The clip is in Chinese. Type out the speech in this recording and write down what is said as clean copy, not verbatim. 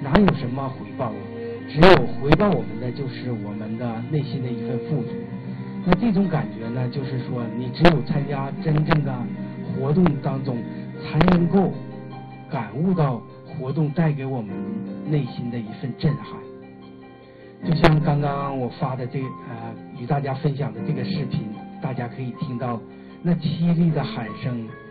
哪有什么回报？只有回报我们的就是我们的内心的一份富足。那这种感觉呢，就是说你只有参加真正的活动当中，才能够感悟到活动带给我们内心的一份震撼。就像刚刚我发的与大家分享的这个视频，大家可以听到那凄厉的喊声